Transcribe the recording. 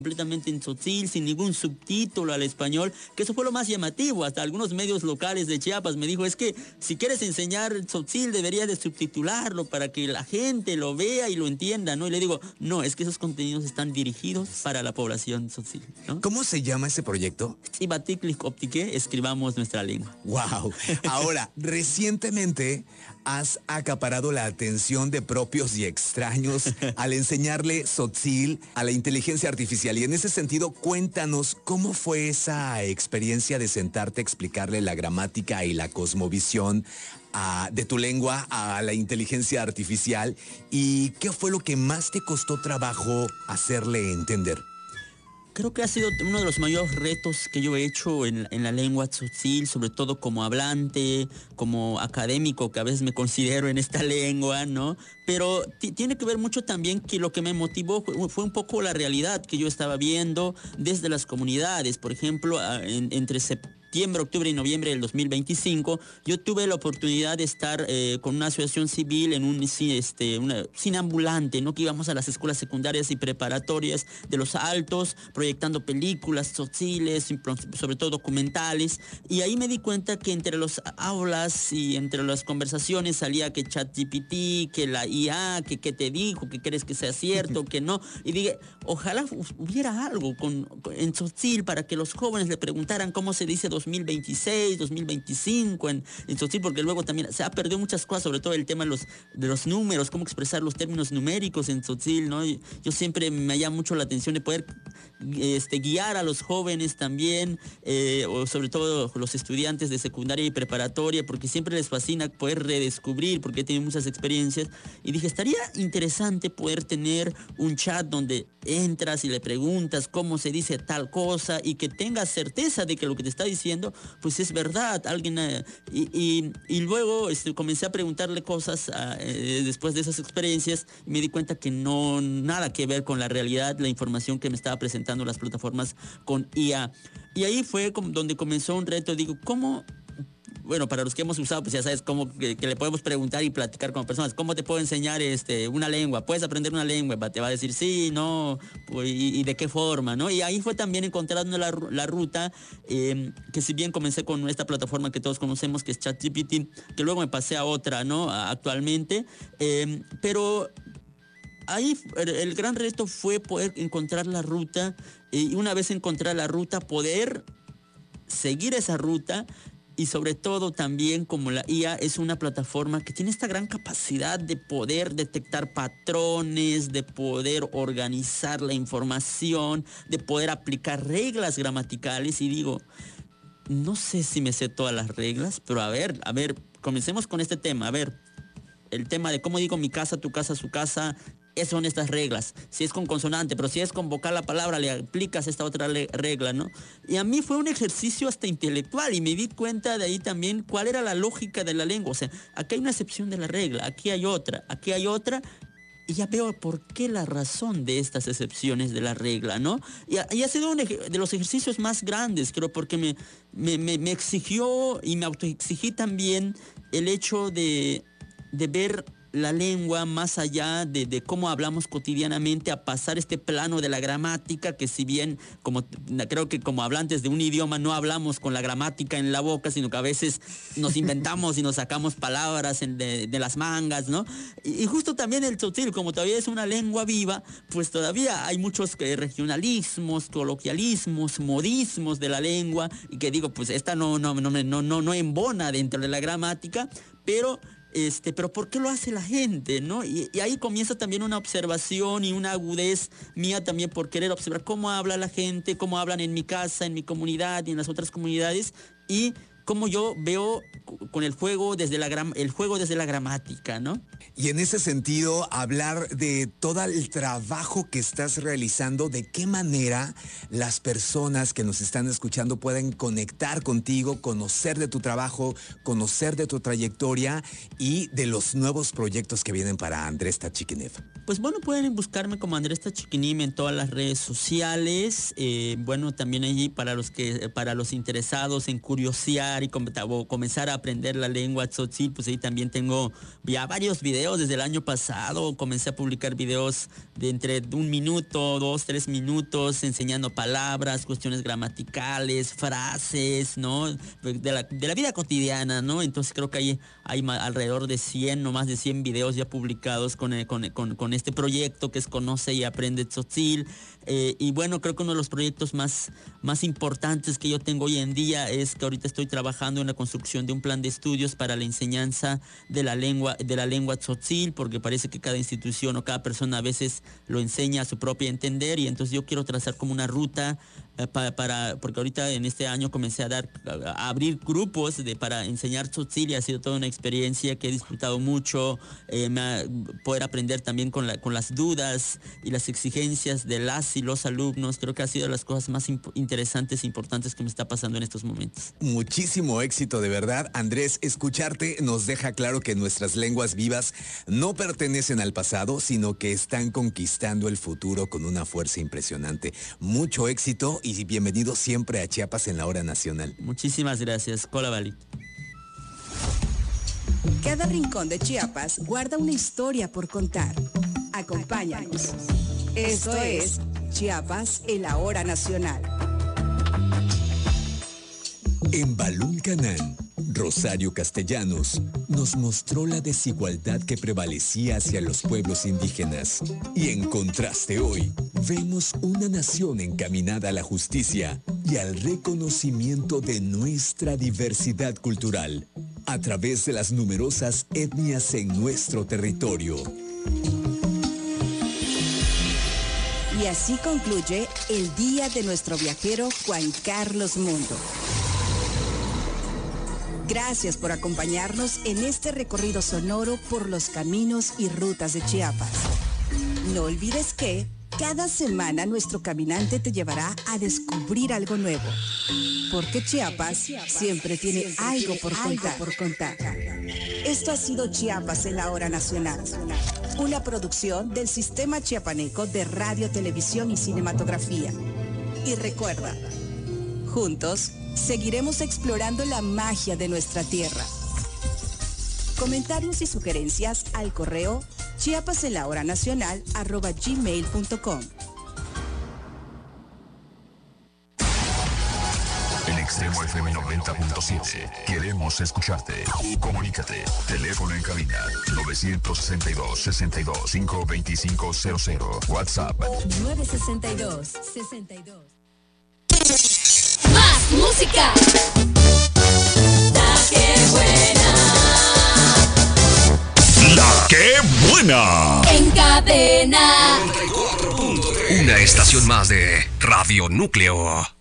completamente en tzotzil, sin ningún subtítulo al español, que eso fue lo más llamativo. Hasta algunos medios locales de Chiapas me dijo, es que si quieres enseñar tzotzil deberías de subtitularlo para que la gente lo vea y lo entienda, ¿no? Y le digo, no, es que esos contenidos están dirigidos para la población tzotzil, ¿no? ¿Cómo se llama ese proyecto? Xibaticlic Optique, escribamos nuestra lengua. Wow. Ahora, recientemente has acaparado la atención de propios y extraños al enseñarle tzotzil a la inteligencia artificial. Y en ese sentido, cuéntanos cómo fue esa experiencia de sentarte a explicarle la gramática y la cosmovisión de tu lengua a la inteligencia artificial, y qué fue lo que más te costó trabajo hacerle entender. Creo que ha sido uno de los mayores retos que yo he hecho en la lengua tzotzil, sobre todo como hablante, como académico, que a veces me considero en esta lengua, ¿no? Pero tiene que ver mucho también que lo que me motivó fue un poco la realidad que yo estaba viendo desde las comunidades. Por ejemplo, entre septiembre, octubre y noviembre del 2025, yo tuve la oportunidad de estar con una asociación civil en un cine ambulante, ¿no? Que íbamos a las escuelas secundarias y preparatorias de Los Altos, proyectando películas, tzotziles, sobre todo documentales, y ahí me di cuenta que entre las aulas y entre las conversaciones salía que ChatGPT, que la IA, que qué te dijo, que crees que sea cierto, que no, y dije, ojalá hubiera algo en tzotzil para que los jóvenes le preguntaran cómo se dice 2026, 2025 en tzotzil, porque luego también se ha perdido muchas cosas, sobre todo el tema de los números, cómo expresar los términos numéricos en tzotzil, ¿no? Yo siempre me llama mucho la atención de poder guiar a los jóvenes también, o sobre todo los estudiantes de secundaria y preparatoria, porque siempre les fascina poder redescubrir, porque tienen muchas experiencias, y dije, estaría interesante poder tener un chat donde entras y le preguntas cómo se dice tal cosa y que tengas certeza de que lo que te está diciendo pues es verdad. Y luego comencé a preguntarle cosas después de esas experiencias, y me di cuenta que no nada que ver con la realidad, la información que me estaba presentando las plataformas con IA. Y ahí fue donde comenzó un reto. Digo, ¿cómo? Bueno, para los que hemos usado, pues ya sabes cómo que le podemos preguntar y platicar con personas. ¿Cómo te puedo enseñar una lengua? ¿Puedes aprender una lengua? Te va a decir sí, no, pues, y de qué forma, ¿no? Y ahí fue también encontrando la ruta, que si bien comencé con esta plataforma que todos conocemos, que es ChatGPT, que luego me pasé a otra, ¿no? Actualmente, pero ahí el gran reto fue poder encontrar la ruta, y una vez encontrar la ruta, poder seguir esa ruta. Y sobre todo también, como la IA es una plataforma que tiene esta gran capacidad de poder detectar patrones, de poder organizar la información, de poder aplicar reglas gramaticales. Y digo, no sé si me sé todas las reglas, pero a ver, comencemos con este tema. A ver, el tema de cómo digo mi casa, tu casa, su casa. Esas son estas reglas. Si es con consonante, pero si es con vocal la palabra, le aplicas esta otra regla, ¿no? Y a mí fue un ejercicio hasta intelectual, y me di cuenta de ahí también cuál era la lógica de la lengua. O sea, aquí hay una excepción de la regla, aquí hay otra, y ya veo por qué la razón de estas excepciones de la regla, ¿no? Y ha sido uno de los ejercicios más grandes, creo, porque me exigió y me autoexigí también el hecho de ver la lengua más allá de cómo hablamos cotidianamente, a pasar este plano de la gramática, que si bien creo que como hablantes de un idioma no hablamos con la gramática en la boca, sino que a veces nos inventamos y nos sacamos palabras de las mangas, ¿no? Y justo también el tzotzil, como todavía es una lengua viva, pues todavía hay muchos regionalismos, coloquialismos, modismos de la lengua, y que digo, pues esta no embona dentro de la gramática, pero ¿por qué lo hace la gente, no? Y ahí comienza también una observación y una agudez mía también por querer observar cómo habla la gente, cómo hablan en mi casa, en mi comunidad y en las otras comunidades, y cómo yo veo con el juego desde la gramática, ¿no? Y en ese sentido, hablar de todo el trabajo que estás realizando, de qué manera las personas que nos están escuchando pueden conectar contigo, conocer de tu trabajo, conocer de tu trayectoria y de los nuevos proyectos que vienen para Andrés Tachikiniv. Pues bueno, pueden buscarme como Andrés Tachikiniv en todas las redes sociales. Bueno, también allí para los interesados en curiosear practicar y comenzar a aprender la lengua tzotzil, pues ahí también tengo ya varios videos desde el año pasado. Comencé a publicar videos de entre 1 minuto, 2, 3 minutos, enseñando palabras, cuestiones gramaticales, frases, ¿no? De la vida cotidiana, ¿no? Entonces creo que hay alrededor de 100, no más de 100 videos ya publicados con este proyecto que es Conoce y Aprende Tzotzil. Y bueno, creo que uno de los proyectos más importantes que yo tengo hoy en día es que ahorita estoy trabajando en la construcción de un plan de estudios para la enseñanza de la lengua tzotzil, porque parece que cada institución o cada persona a veces lo enseña a su propio entender, y entonces yo quiero trazar como una ruta porque ahorita en este año comencé a abrir grupos para enseñar tzotzil, y ha sido toda una experiencia que he disfrutado mucho, poder aprender también con las dudas y las exigencias de las y los alumnos. Creo que ha sido de las cosas más interesantes e importantes que me está pasando en estos momentos. Muchísimo éxito, de verdad. Andrés, escucharte nos deja claro que nuestras lenguas vivas no pertenecen al pasado, sino que están conquistando el futuro con una fuerza impresionante. Mucho éxito y bienvenido siempre a Chiapas en la Hora Nacional. Muchísimas gracias. Kola Bali. Cada rincón de Chiapas guarda una historia por contar. Acompáñanos. Esto es Chiapas en la Hora Nacional. En Balún-Canán, Rosario Castellanos nos mostró la desigualdad que prevalecía hacia los pueblos indígenas. Y en contraste hoy, vemos una nación encaminada a la justicia y al reconocimiento de nuestra diversidad cultural a través de las numerosas etnias en nuestro territorio. Y así concluye el día de nuestro viajero Juan Carlos Mundo. Gracias por acompañarnos en este recorrido sonoro por los caminos y rutas de Chiapas. No olvides que cada semana nuestro caminante te llevará a descubrir algo nuevo. Porque Chiapas siempre tiene algo por contar. Esto ha sido Chiapas en la Hora Nacional. Una producción del Sistema Chiapaneco de Radio, Televisión y Cinematografía. Y recuerda, juntos seguiremos explorando la magia de nuestra tierra. Comentarios y sugerencias al correo chiapasenlahoranacional@gmail.com. En Extremo FM 90.7 queremos escucharte. Comunícate. Teléfono en cabina 962-62-52500. WhatsApp 962-62. ¡Más música! La que buena. La que buena. En cadena. Una estación más de Radio Núcleo.